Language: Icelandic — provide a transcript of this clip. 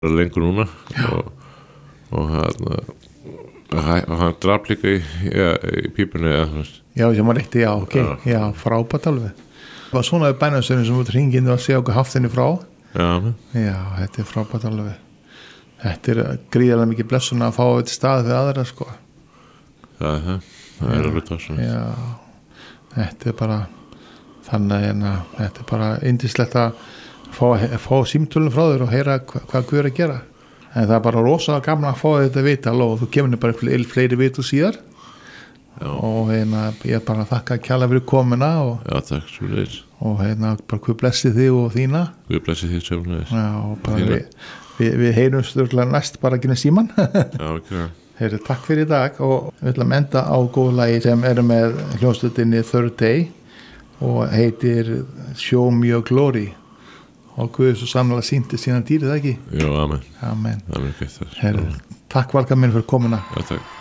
lengur núna og hann draf líka í pípunni Já, sem var rétti, já, ok, já, frábært alveg. Það var svona bænastöðin sem út hringinn og að segja okkur haft henni frá. Já, þetta frábært alveg. Þetta gríðarlega mikið blessun að fá þetta stað fyrir aðra, sko. Það alveg tóðsum. Já, þetta bara, þannig að þetta bara yndislegt að fá símtölum frá þér og heyra hvað Guð að gera. En það bara rosalega gaman að fá þetta vita og þú kemur bara fleiri vitu síðar. Já. Og ég bara þakka kjalla fyrir komuna og, já, takk svo leys. Og bara Guð blessi þig og þína. Guð blessi þig sem leys. Já, og bara við heyrum stjórnlega næst bara ekki með síman. Já, ok. Heyri, takk fyrir í dag og við ætlum að enda á góðu lagi sem með hljómsveitinni Third Day og heitir Show Me Your Glory og Guð svo sannlega sýndi sína dýrið, ekki? Jú, amen. Amen. Amen, Heyri, takk Valka minn fyrir komuna. Já, takk.